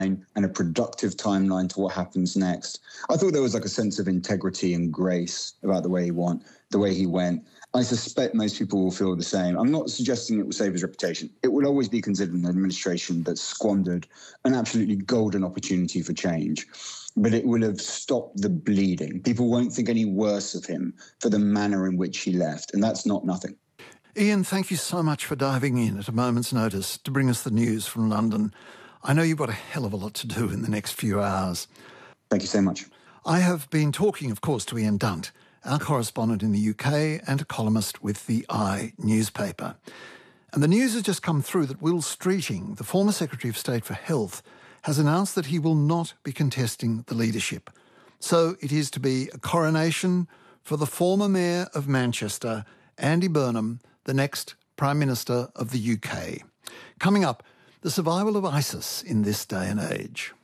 and a productive timeline to what happens next. I thought there was like a sense of integrity and grace about the way he went. I suspect most people will feel the same. I'm not suggesting it will save his reputation. It will always be considered an administration that squandered an absolutely golden opportunity for change. But it will have stopped the bleeding. People won't think any worse of him for the manner in which he left, and that's not nothing. Ian, thank you so much for diving in at a moment's notice to bring us the news from London. I know you've got a hell of a lot to do in the next few hours. Thank you so much. I have been talking, of course, to Ian Dunt, our correspondent in the UK and a columnist with the I newspaper. And the news has just come through that Will Streeting, the former Secretary of State for Health, has announced that he will not be contesting the leadership. So it is to be a coronation for the former Mayor of Manchester, Andy Burnham, the next Prime Minister of the UK. Coming up, the survival of ISIS in this day and age.